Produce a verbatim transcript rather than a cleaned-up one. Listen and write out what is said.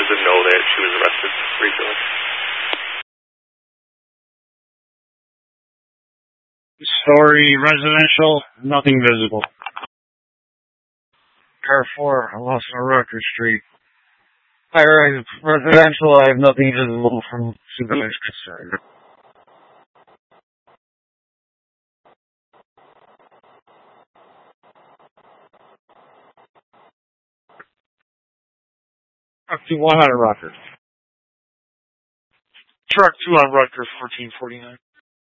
doesn't know that she was arrested recently. Story residential, nothing visible. Car four, I lost on Rutgers Street. High-rise residential, I have nothing visible from supervised concern. Truck two one on Rutgers. Truck two on Rutgers, fourteen forty-nine.